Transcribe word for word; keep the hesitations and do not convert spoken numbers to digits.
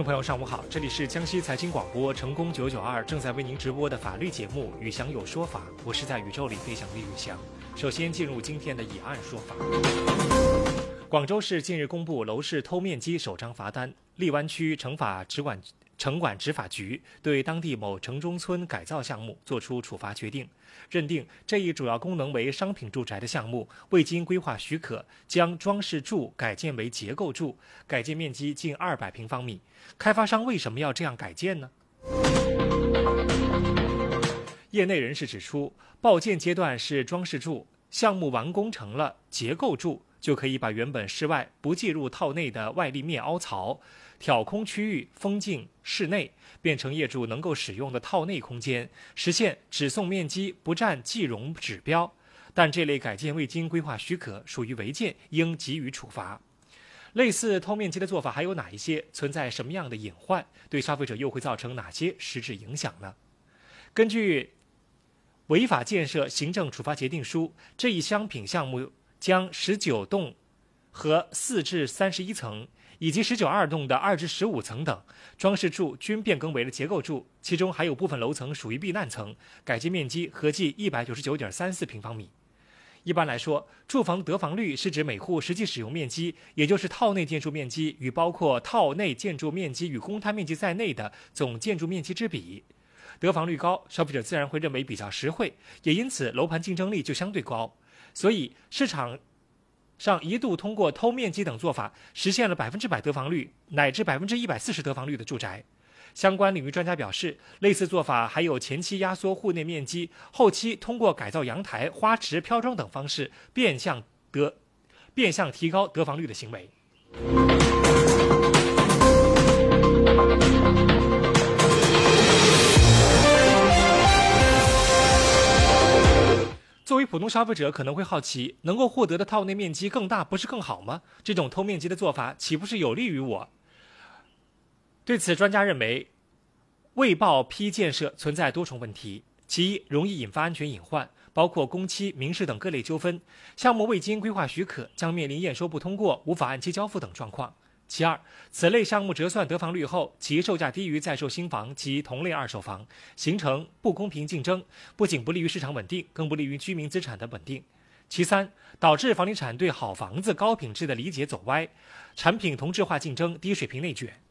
众朋友，上午好，这里是江西财经广播成功九九二正在为您直播的法律节目《宇翔有说法》，我是在宇宙里飞翔的宇翔。首先进入今天的以案说法。广州市近日公布楼市偷面积首张罚单，荔湾区城法直管城管执法局对当地某城中村改造项目作出处罚决定，认定这一主要功能为商品住宅的项目未经规划许可，将装饰柱改建为结构柱，改建面积近二百平方米。开发商为什么要这样改建呢？业内人士指出，报建阶段是装饰柱，项目完工成了结构柱，就可以把原本室外不计入套内的外立面凹槽、挑空区域封进室内，变成业主能够使用的套内空间，实现只送面积不占计容指标。但这类改建未经规划许可，属于违建，应给予处罚。类似偷面积的做法还有哪一些？存在什么样的隐患？对消费者又会造成哪些实质影响呢？根据违法建设行政处罚决定书，这一商品项目将十九栋和四至三十一层以及十九二栋的二至十五层等装饰柱均变更为了结构柱，其中还有部分楼层属于避难层，改建面积合计一百九十九点三四平方米。一般来说，住房得房率是指每户实际使用面积，也就是套内建筑面积与包括套内建筑面积与公摊面积在内的总建筑面积之比。得房率高，消费者自然会认为比较实惠，也因此楼盘竞争力就相对高。所以市场上一度通过偷面积等做法，实现了百分之百得房率乃至百分之一百四十得房率的住宅。相关领域专家表示，类似做法还有前期压缩户内面积，后期通过改造阳台、花池、飘窗等方式变相得变相提高得房率的行为。作为普通消费者可能会好奇，能够获得的套内面积更大不是更好吗？这种偷面积的做法岂不是有利于我？对此，专家认为未报批建设存在多重问题。其一，容易引发安全隐患，包括工期、民事等各类纠纷；项目未经规划许可，将面临验收不通过、无法按期交付等状况。其二，此类项目折算得房率后，其售价低于在售新房及同类二手房，形成不公平竞争，不仅不利于市场稳定，更不利于居民资产的稳定。其三，导致房地产对好房子高品质的理解走歪，产品同质化竞争、低水平内卷。